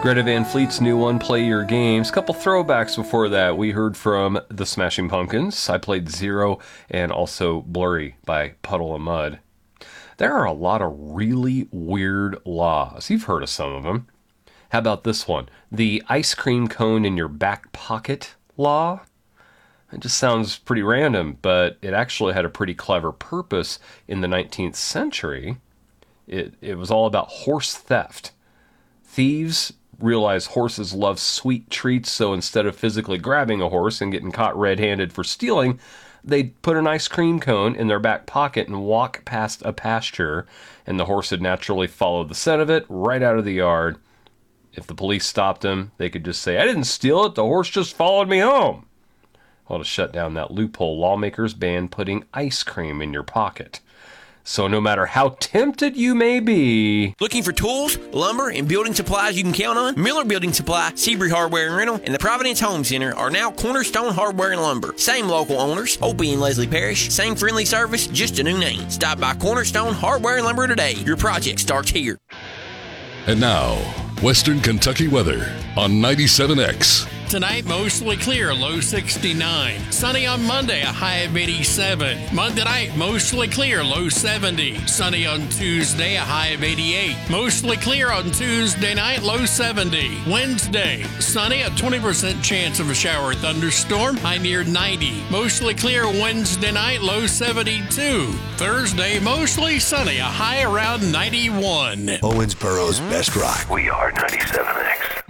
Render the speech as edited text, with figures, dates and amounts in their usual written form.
Greta Van Fleet's new one, Play Your Games. Couple throwbacks before that. We heard from the Smashing Pumpkins. I played Zero and also Blurry by Puddle of Mudd. There are a lot of really weird laws. You've heard of some of them. How about this one? The ice cream cone in your back pocket law? It just sounds pretty random, but it actually had a pretty clever purpose in the 19th century. It was all about horse theft. Thieves realized horses love sweet treats, so instead of physically grabbing a horse and getting caught red-handed for stealing, they'd put an ice cream cone in their back pocket and walk past a pasture, and the horse would naturally follow the scent of it right out of the yard. If the police stopped him, they could just say, "I didn't steal it, the horse just followed me home." Well, to shut down that loophole, lawmakers banned putting ice cream in your pocket. So no matter how tempted you may be... Looking for tools, lumber, and building supplies you can count on? Miller Building Supply, Seabury Hardware and Rental, and the Providence Home Center are now Cornerstone Hardware and Lumber. Same local owners, Opie and Leslie Parrish, same friendly service, just a new name. Stop by Cornerstone Hardware and Lumber today. Your project starts here. And now, Western Kentucky weather on 97X. Tonight, mostly clear, low 69. Sunny on Monday, a high of 87. Monday night, mostly clear, low 70. Sunny on Tuesday, a high of 88. Mostly clear on Tuesday night, low 70. Wednesday, sunny, a 20% chance of a shower or thunderstorm, high near 90. Mostly clear Wednesday night, low 72. Thursday, mostly sunny, a high around 91. Owensboro's best rock. We are 97X.